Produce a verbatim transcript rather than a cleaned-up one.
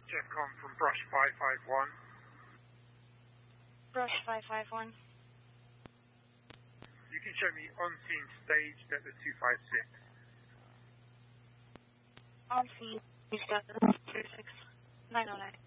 Jetcom from Brush five five one. Brush five five one. You can show me on scene stage Delta two five six. On scene stage Delta two six nine oh nine.